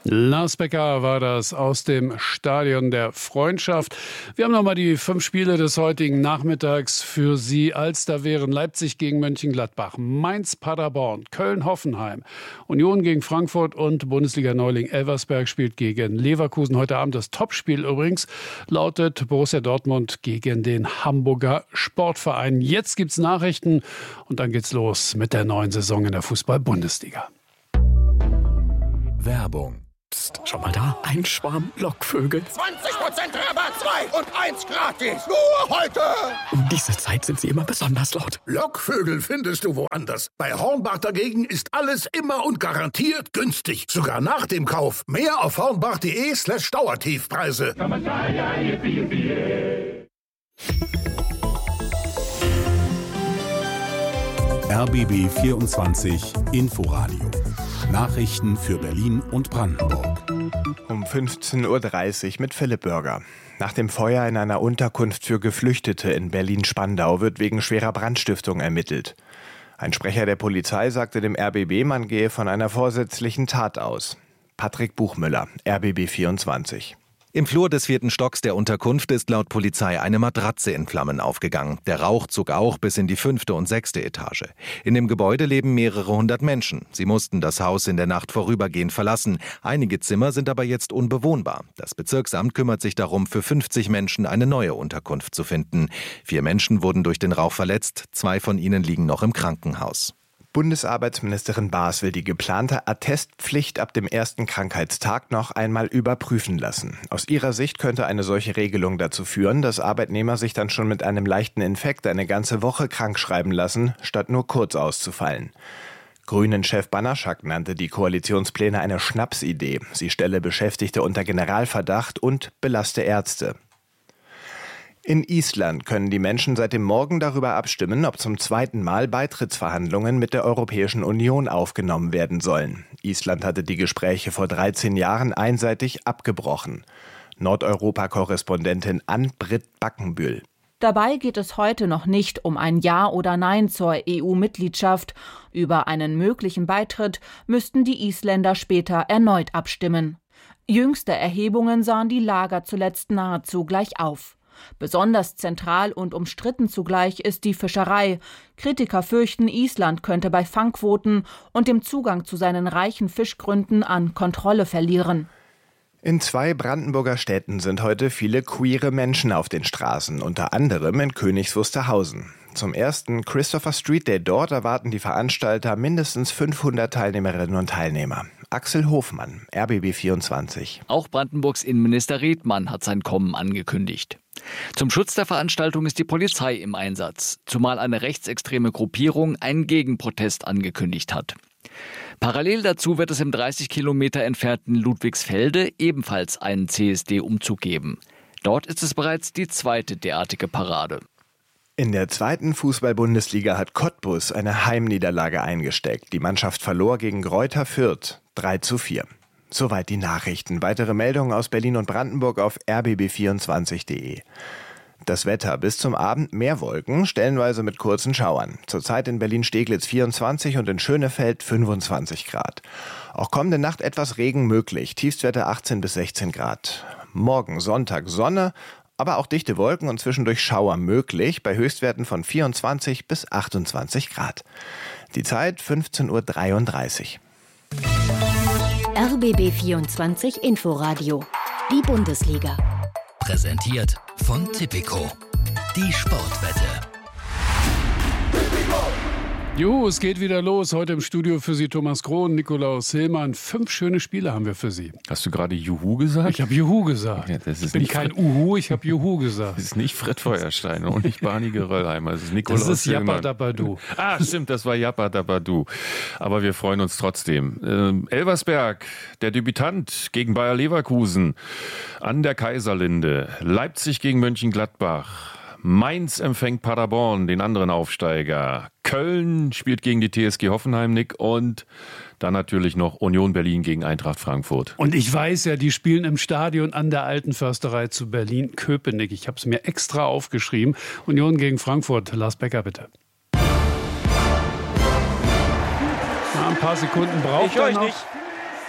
Lars Becker war das aus dem Stadion der Freundschaft. Wir haben nochmal die fünf Spiele des heutigen Nachmittags für Sie. Als da wären Leipzig gegen Mönchengladbach, Mainz, Paderborn, Köln, Hoffenheim, Union gegen Frankfurt und Bundesliga-Neuling Elversberg spielt gegen Leverkusen. Heute Abend das Topspiel übrigens lautet Borussia Dortmund gegen den Hamburger Sportverein. Jetzt gibt's Nachrichten und dann geht's los mit der neuen Saison in der Fußball-Bundesliga. Werbung. Psst, schon mal da? Ein Schwarm Lockvögel. zwanzig Prozent Rabatt, zwei und eins gratis. Nur heute. Um diese Zeit sind sie immer besonders laut. Lockvögel findest du woanders. Bei Hornbach dagegen ist alles immer und garantiert günstig. Sogar nach dem Kauf. Mehr auf hornbach.de slash Dauertiefpreise. R B B vierundzwanzig Inforadio. Nachrichten für Berlin und Brandenburg. Um fünfzehn Uhr dreißig mit Philipp Bürger. Nach dem Feuer in einer Unterkunft für Geflüchtete in Berlin-Spandau wird wegen schwerer Brandstiftung ermittelt. Ein Sprecher der Polizei sagte dem R B B, man gehe von einer vorsätzlichen Tat aus. Patrick Buchmüller, R B B vierundzwanzig. Im Flur des vierten Stocks der Unterkunft ist laut Polizei eine Matratze in Flammen aufgegangen. Der Rauch zog auch bis in die fünfte und sechste Etage. In dem Gebäude leben mehrere hundert Menschen. Sie mussten das Haus in der Nacht vorübergehend verlassen. Einige Zimmer sind aber jetzt unbewohnbar. Das Bezirksamt kümmert sich darum, für fünfzig Menschen eine neue Unterkunft zu finden. Vier Menschen wurden durch den Rauch verletzt. Zwei von ihnen liegen noch im Krankenhaus. Bundesarbeitsministerin Baas will die geplante Attestpflicht ab dem ersten Krankheitstag noch einmal überprüfen lassen. Aus ihrer Sicht könnte eine solche Regelung dazu führen, dass Arbeitnehmer sich dann schon mit einem leichten Infekt eine ganze Woche krankschreiben lassen, statt nur kurz auszufallen. Grünen-Chef Banaschak nannte die Koalitionspläne eine Schnapsidee. Sie stelle Beschäftigte unter Generalverdacht und belaste Ärzte. In Island können die Menschen seit dem Morgen darüber abstimmen, ob zum zweiten Mal Beitrittsverhandlungen mit der Europäischen Union aufgenommen werden sollen. Island hatte die Gespräche vor dreizehn Jahren einseitig abgebrochen. Nordeuropa-Korrespondentin Ann-Britt Backenbühl. Dabei geht es heute noch nicht um ein Ja oder Nein zur E U-Mitgliedschaft. Über einen möglichen Beitritt müssten die Isländer später erneut abstimmen. Jüngste Erhebungen sahen die Lager zuletzt nahezu gleich auf. Besonders zentral und umstritten zugleich ist die Fischerei. Kritiker fürchten, Island könnte bei Fangquoten und dem Zugang zu seinen reichen Fischgründen an Kontrolle verlieren. In zwei Brandenburger Städten sind heute viele queere Menschen auf den Straßen, unter anderem in Königs Wusterhausen. Zum ersten Christopher Street Day dort erwarten die Veranstalter mindestens fünfhundert Teilnehmerinnen und Teilnehmer. Axel Hofmann, R B B vierundzwanzig. Auch Brandenburgs Innenminister Redmann hat sein Kommen angekündigt. Zum Schutz der Veranstaltung ist die Polizei im Einsatz, zumal eine rechtsextreme Gruppierung einen Gegenprotest angekündigt hat. Parallel dazu wird es im dreißig Kilometer entfernten Ludwigsfelde ebenfalls einen C S D-Umzug geben. Dort ist es bereits die zweite derartige Parade. In der zweiten Fußball-Bundesliga hat Cottbus eine Heimniederlage eingesteckt. Die Mannschaft verlor gegen Greuther Fürth drei zu vier. Soweit die Nachrichten. Weitere Meldungen aus Berlin und Brandenburg auf r b b vierundzwanzig punkt de. Das Wetter: bis zum Abend mehr Wolken, stellenweise mit kurzen Schauern. Zurzeit in Berlin-Steglitz vierundzwanzig und in Schönefeld fünfundzwanzig Grad. Auch kommende Nacht etwas Regen möglich, Tiefstwerte achtzehn bis sechzehn Grad. Morgen Sonntag Sonne, aber auch dichte Wolken und zwischendurch Schauer möglich, bei Höchstwerten von vierundzwanzig bis achtundzwanzig Grad. Die Zeit fünfzehn Uhr dreiunddreißig. R B B vierundzwanzig Inforadio. Die Bundesliga. Präsentiert von Tipico. Die Sportwette. Jo, es geht wieder los. Heute im Studio für Sie Thomas Krohn, Nikolaus Hillmann. Fünf schöne Spiele haben wir für Sie. Hast du gerade Juhu gesagt? Ich habe Juhu gesagt. Ja, das ist ich bin nicht kein Fred, Uhu, ich habe Juhu gesagt. Das ist nicht Fred Feuerstein und nicht Barney Geröllheimer. Das ist Nikolaus Das ist Hillmann. Jappa Dabadu. Ah, stimmt, das war Jappa Dabadu. Aber wir freuen uns trotzdem. Ähm, Elversberg, der Debütant gegen Bayer Leverkusen an der Kaiserlinde. Leipzig gegen Mönchengladbach. Mainz empfängt Paderborn, den anderen Aufsteiger. Köln spielt gegen die T S G Hoffenheim, Nick. Und dann natürlich noch Union Berlin gegen Eintracht Frankfurt. Und ich weiß ja, die spielen im Stadion an der Alten Försterei zu Berlin-Köpenick. Ich habe es mir extra aufgeschrieben. Union gegen Frankfurt. Lars Becker, bitte. Na, ein paar Sekunden braucht ich er euch noch. nicht.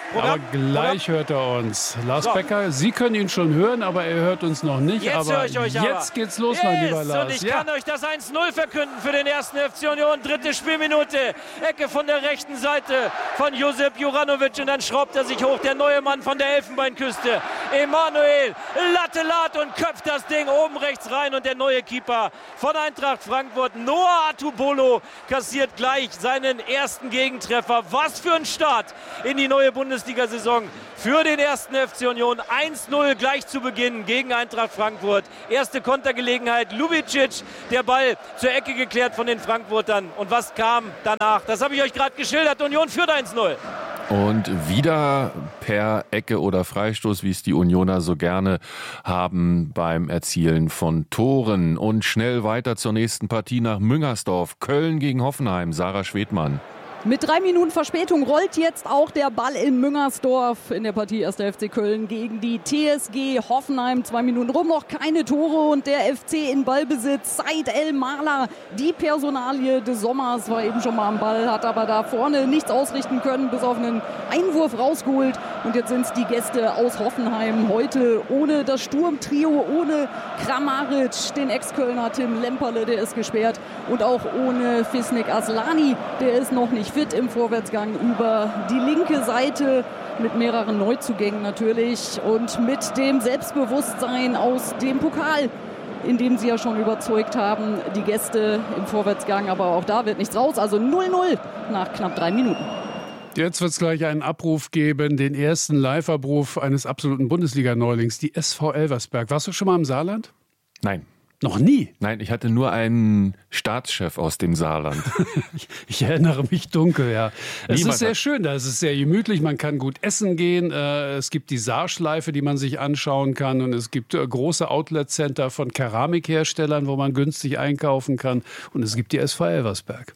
Aber gleich hört er uns. Lars so. Becker, Sie können ihn schon hören, aber er hört uns noch nicht. Jetzt aber höre ich euch aber. Jetzt geht's los, yes. mein lieber Lars. Und ich ja. kann euch das eins null verkünden für den ersten F C Union. Dritte Spielminute. Ecke von der rechten Seite von Josip Juranovic. Und dann schraubt er sich hoch. Der neue Mann von der Elfenbeinküste. Emanuel Latte Lat und köpft das Ding oben rechts rein. Und der neue Keeper von Eintracht Frankfurt, Noah Atubolo, kassiert gleich seinen ersten Gegentreffer. Was für ein Start in die neue Bundesliga-Saison für den ersten F C Union. eins null gleich zu Beginn gegen Eintracht Frankfurt. Erste Kontergelegenheit, Lubicic, der Ball zur Ecke geklärt von den Frankfurtern. Und was kam danach? Das habe ich euch gerade geschildert. Union führt eins null. Und wieder per Ecke oder Freistoß, wie es die Unioner so gerne haben beim Erzielen von Toren. Und schnell weiter zur nächsten Partie nach Müngersdorf. Köln gegen Hoffenheim. Sarah Schwedmann. Mit drei Minuten Verspätung rollt jetzt auch der Ball in Müngersdorf in der Partie erster F C Köln gegen die T S G Hoffenheim. Zwei Minuten rum, noch keine Tore und der F C in Ballbesitz. Said El Mala, die Personalie des Sommers, war eben schon mal am Ball, hat aber da vorne nichts ausrichten können, bis auf einen Einwurf rausgeholt. Und jetzt sind es die Gäste aus Hoffenheim heute ohne das Sturmtrio, ohne Kramaric, den Ex-Kölner Tim Lemperle, der ist gesperrt, und auch ohne Fisnik Aslani, der ist noch nicht fit im Vorwärtsgang über die linke Seite mit mehreren Neuzugängen natürlich und mit dem Selbstbewusstsein aus dem Pokal, in dem sie ja schon überzeugt haben, die Gäste im Vorwärtsgang. Aber auch da wird nichts raus, also null null nach knapp drei Minuten. Jetzt wird es gleich einen Abruf geben, den ersten Live-Abruf eines absoluten Bundesliga-Neulings, die S V Elversberg. Warst du schon mal im Saarland? Nein. Noch nie? Nein, ich hatte nur einen Staatschef aus dem Saarland. ich, ich erinnere mich dunkel, ja. Es Niemand ist sehr schön, da ist es sehr gemütlich, man kann gut essen gehen, äh, es gibt die Saarschleife, die man sich anschauen kann, und es gibt äh, große Outlet-Center von Keramikherstellern, wo man günstig einkaufen kann, und es gibt die S V Elversberg.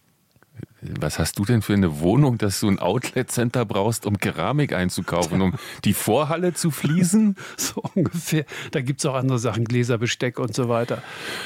Was hast du denn für eine Wohnung, dass du ein Outlet-Center brauchst, um Keramik einzukaufen, um die Vorhalle zu fließen? So ungefähr. Da gibt es auch andere Sachen, Gläser, Besteck und so weiter.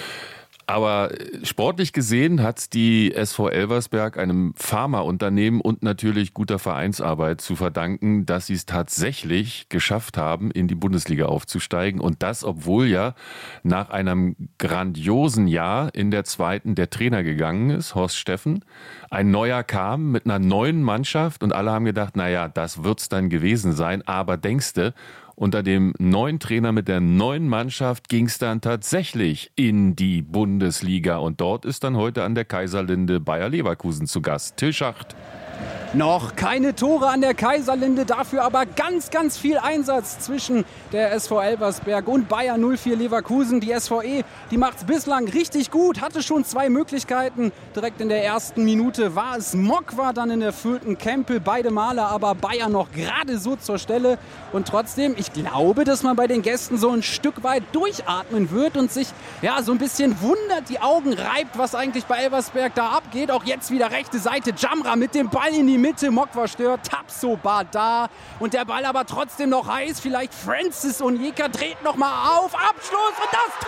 Aber sportlich gesehen hat die S V Elversberg einem Pharmaunternehmen und natürlich guter Vereinsarbeit zu verdanken, dass sie es tatsächlich geschafft haben, in die Bundesliga aufzusteigen. Und das, obwohl ja nach einem grandiosen Jahr in der zweiten der Trainer gegangen ist, Horst Steffen. Ein neuer kam mit einer neuen Mannschaft und alle haben gedacht, naja, das wird's dann gewesen sein. Aber denkste, unter dem neuen Trainer mit der neuen Mannschaft ging es dann tatsächlich in die Bundesliga. Und dort ist dann heute an der Kaiserlinde Bayer Leverkusen zu Gast. Till Schacht. Noch keine Tore an der Kaiserlinde, dafür aber ganz, ganz viel Einsatz zwischen der S V Elversberg und Bayer null vier Leverkusen. Die S V E, die macht es bislang richtig gut, hatte schon zwei Möglichkeiten. Direkt in der ersten Minute war es Mock, war dann in der vierten Kempel, beide Male aber Bayer noch gerade so zur Stelle. Und trotzdem, ich glaube, dass man bei den Gästen so ein Stück weit durchatmen wird und sich ja so ein bisschen wundert, die Augen reibt, was eigentlich bei Elversberg da abgeht. Auch jetzt wieder rechte Seite, Jamra mit dem Ball in die Mitte, Mock war stört, Tapsoba da und der Ball aber trotzdem noch heiß. Vielleicht Francis Onyeka dreht noch mal auf, Abschluss und das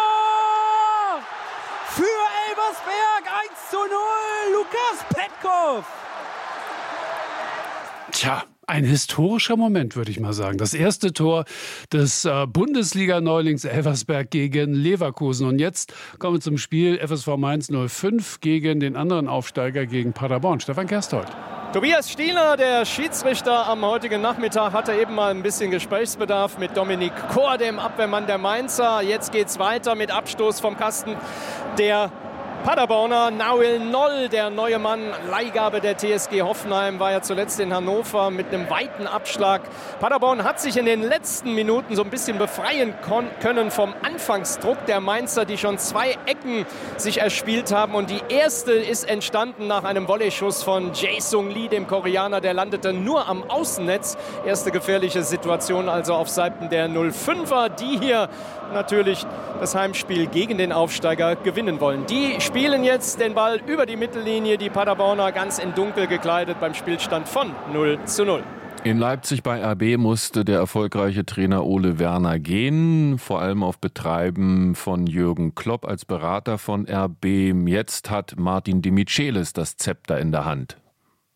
Tor für Elversberg, eins zu null, Lukas Petkov. Tja, ein historischer Moment, würde ich mal sagen. Das erste Tor des äh, Bundesliga-Neulings Elversberg gegen Leverkusen. Und jetzt kommen wir zum Spiel F S V Mainz null fünf gegen den anderen Aufsteiger, gegen Paderborn. Stefan Gersthold. Tobias Stieler, der Schiedsrichter am heutigen Nachmittag, hatte eben mal ein bisschen Gesprächsbedarf mit Dominik Kor, dem Abwehrmann der Mainzer. Jetzt geht's weiter mit Abstoß vom Kasten der Paderborner. Nahuel Noll, der neue Mann, Leihgabe der T S G Hoffenheim, war ja zuletzt in Hannover mit einem weiten Abschlag. Paderborn hat sich in den letzten Minuten so ein bisschen befreien können vom Anfangsdruck der Mainzer, die schon zwei Ecken sich erspielt haben. Und die erste ist entstanden nach einem Volley-Schuss von Jae-Sung Lee, dem Koreaner. Der landete nur am Außennetz. Erste gefährliche Situation also auf Seiten der null fünfer, die hier natürlich das Heimspiel gegen den Aufsteiger gewinnen wollen. Die spielen jetzt den Ball über die Mittellinie, die Paderborner ganz in Dunkel gekleidet beim Spielstand von null zu null. In Leipzig bei R B musste der erfolgreiche Trainer Ole Werner gehen, vor allem auf Betreiben von Jürgen Klopp als Berater von R B. Jetzt hat Martin de Michelis das Zepter in der Hand.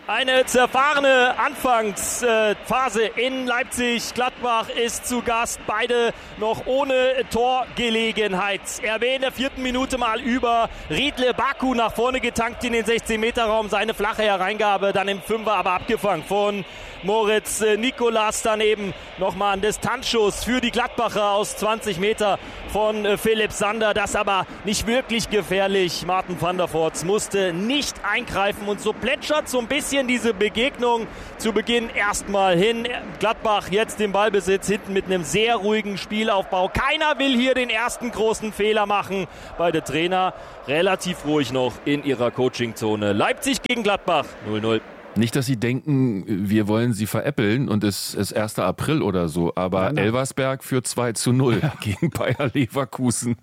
Eine zerfahrene Anfangsphase in Leipzig. Gladbach ist zu Gast. Beide noch ohne Torgelegenheit. R B in der vierten Minute mal über. Riedle Baku nach vorne getankt in den sechzehn-Meter-Raum. Seine flache Hereingabe dann im Fünfer aber abgefangen von Moritz Nikolas. Daneben nochmal ein Distanzschuss für die Gladbacher aus zwanzig Meter von Philipp Sander. Das aber nicht wirklich gefährlich. Martin van der Voort musste nicht eingreifen und so plätschert so ein bisschen diese Begegnung zu Beginn erstmal hin. Gladbach jetzt den Ballbesitz hinten mit einem sehr ruhigen Spielaufbau. Keiner will hier den ersten großen Fehler machen. Beide Trainer relativ ruhig noch in ihrer Coachingzone. Leipzig gegen Gladbach null null. Nicht, dass Sie denken, wir wollen Sie veräppeln und es ist erster April oder so, aber nein, nein. Elversberg führt zwei zu null ja. gegen Bayer Leverkusen.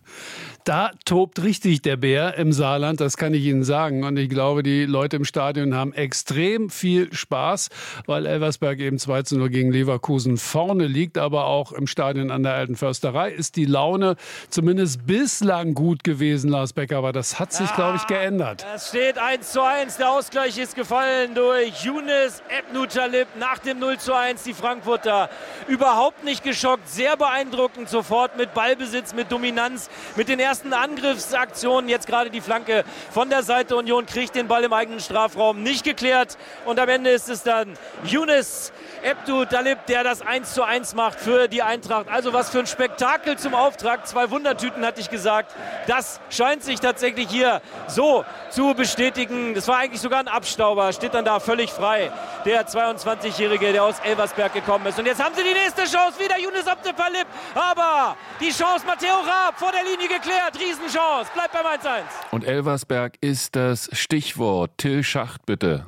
Da tobt richtig der Bär im Saarland, das kann ich Ihnen sagen. Und ich glaube, die Leute im Stadion haben extrem viel Spaß, weil Elversberg eben zwei zu null gegen Leverkusen vorne liegt. Aber auch im Stadion an der Alten Försterei ist die Laune zumindest bislang gut gewesen, Lars Becker. Aber das hat sich, ja, glaube ich, geändert. Es steht eins zu eins. Der Ausgleich ist gefallen durch Younes Ebnutjalib nach dem null zu eins. Die Frankfurter überhaupt nicht geschockt. Sehr beeindruckend sofort mit Ballbesitz, mit Dominanz, mit den ersten ersten Angriffsaktionen. Jetzt gerade die Flanke von der Seite. Union kriegt den Ball im eigenen Strafraum nicht geklärt. Und am Ende ist es dann Younes Ebnutjalib, der das eins zu eins macht für die Eintracht. Also was für ein Spektakel zum Auftrag. Zwei Wundertüten, hatte ich gesagt. Das scheint sich tatsächlich hier so zu bestätigen. Das war eigentlich sogar ein Abstauber. Steht dann da völlig frei. Der zweiundzwanzigjährige, der aus Elversberg gekommen ist. Und jetzt haben sie die nächste Chance. Wieder Younes Ebnutjalib. Aber die Chance, Matteo Raab vor der Linie geklärt. Riesenchance. Bleibt beim eins zu eins. Und Elversberg ist das Stichwort. Till Schacht, bitte.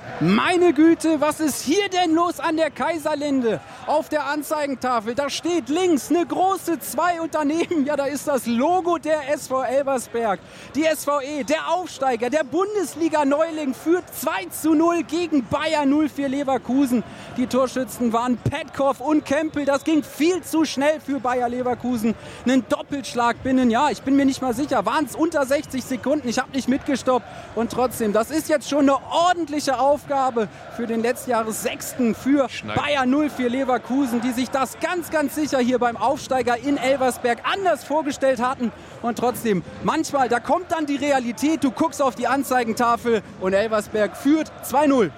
Meine Güte, was ist hier denn los an der Kaiserlinde? Auf der Anzeigentafel, da steht links eine große zwei und daneben, ja, da ist das Logo der S V Elversberg. Die S V E, der Aufsteiger, der Bundesliga-Neuling, führt zwei zu null gegen Bayer null vier Leverkusen. Die Torschützen waren Petkov und Kempel. Das ging viel zu schnell für Bayer Leverkusen. Einen Doppelschlag binnen, ja, ich bin mir nicht mal sicher, waren es unter sechzig Sekunden. Ich habe nicht mitgestoppt. Und trotzdem, das ist jetzt schon eine ordentliche Aufgabe. Aufgabe für den Letztjahres Sechsten für Schneid. Bayer null vier Leverkusen, die sich das ganz, ganz sicher hier beim Aufsteiger in Elversberg anders vorgestellt hatten. Und trotzdem, manchmal, da kommt dann die Realität, du guckst auf die Anzeigentafel und Elversberg führt zwei null.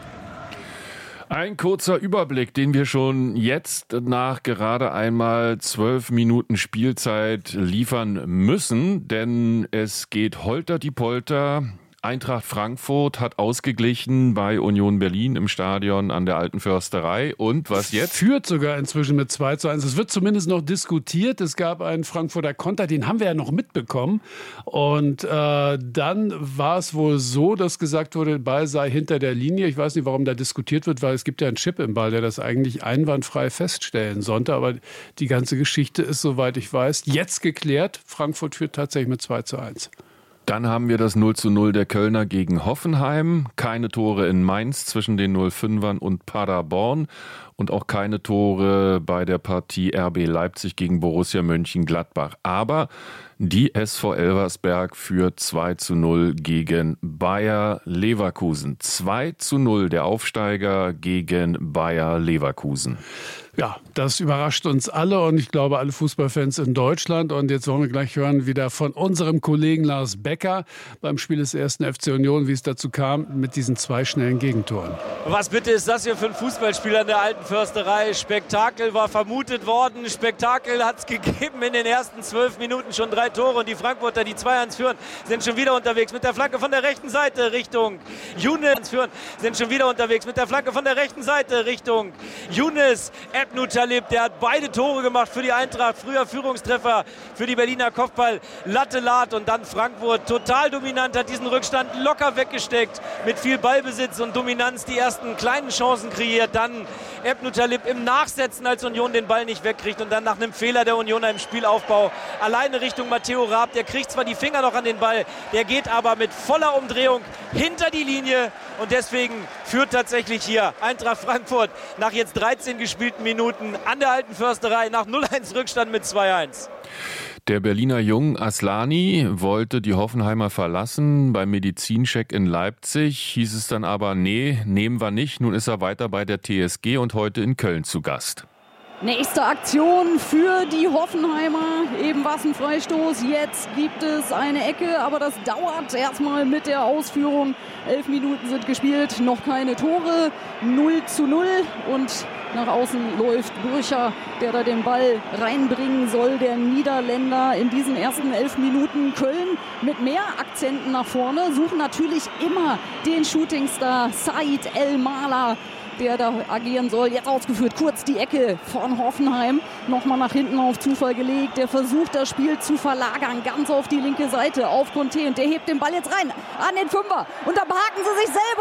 Ein kurzer Überblick, den wir schon jetzt nach gerade einmal zwölf Minuten Spielzeit liefern müssen, denn es geht holter die Polter. Eintracht Frankfurt hat ausgeglichen bei Union Berlin im Stadion an der Alten Försterei. Und was jetzt? Führt sogar inzwischen mit zwei zu eins. Es wird zumindest noch diskutiert. Es gab einen Frankfurter Konter, den haben wir ja noch mitbekommen. Und äh, dann war es wohl so, dass gesagt wurde, der Ball sei hinter der Linie. Ich weiß nicht, warum da diskutiert wird, weil es gibt ja einen Chip im Ball, der das eigentlich einwandfrei feststellen sollte. Aber die ganze Geschichte ist, soweit ich weiß, jetzt geklärt. Frankfurt führt tatsächlich mit zwei zu eins. Dann haben wir das null zu null der Kölner gegen Hoffenheim. Keine Tore in Mainz zwischen den null fünfern und Paderborn. Und auch keine Tore bei der Partie R B Leipzig gegen Borussia Mönchengladbach. Aber die S V Elversberg führt zwei zu null gegen Bayer Leverkusen. zwei zu null der Aufsteiger gegen Bayer Leverkusen. Ja, das überrascht uns alle und ich glaube alle Fußballfans in Deutschland. Und jetzt wollen wir gleich hören wieder von unserem Kollegen Lars Becker beim Spiel des ersten F C Union, wie es dazu kam mit diesen zwei schnellen Gegentoren. Was bitte ist das hier für ein Fußballspiel an der Alten Försterei? Spektakel war vermutet worden. Spektakel hat es gegeben in den ersten zwölf Minuten. Schon drei Tore und die Frankfurter, die zwei eins führen, sind schon wieder unterwegs mit der Flanke von der rechten Seite Richtung Younes. Führen, sind schon wieder unterwegs mit der Flanke von der rechten Seite Richtung Younes Ebnutjalib. Der hat beide Tore gemacht für die Eintracht. Früher Führungstreffer für die Berliner Kopfball Latte Lat und dann Frankfurt total dominant, hat diesen Rückstand locker weggesteckt mit viel Ballbesitz und Dominanz. Die ersten kleinen Chancen kreiert. Dann Ebnutjalib im Nachsetzen, als Union den Ball nicht wegkriegt und dann nach einem Fehler der Unioner im Spielaufbau alleine Richtung Matteo Raab. Der kriegt zwar die Finger noch an den Ball, der geht aber mit voller Umdrehung hinter die Linie und deswegen führt tatsächlich hier Eintracht Frankfurt nach jetzt dreizehn gespielten Minuten an der Alten Försterei nach null eins Rückstand mit zwei eins. Der Berliner Jung Aslani wollte die Hoffenheimer verlassen. Beim Medizincheck in Leipzig hieß es dann aber, nee, nehmen wir nicht. Nun ist er weiter bei der T S G und heute in Köln zu Gast. Nächste Aktion für die Hoffenheimer. Eben war es ein Freistoß. Jetzt gibt es eine Ecke, aber das dauert erstmal mit der Ausführung. Elf Minuten sind gespielt, noch keine Tore. null zu null und nach außen läuft Burcher, der da den Ball reinbringen soll. Der Niederländer in diesen ersten elf Minuten. Köln mit mehr Akzenten nach vorne. Suchen natürlich immer den Shootingstar Said El-Mala, der da agieren soll. Jetzt ausgeführt, kurz die Ecke von Hoffenheim. Nochmal nach hinten auf Zufall gelegt. Der versucht, das Spiel zu verlagern, ganz auf die linke Seite, auf Conte. Und der hebt den Ball jetzt rein an den Fünfer. Und da behaken sie sich selber.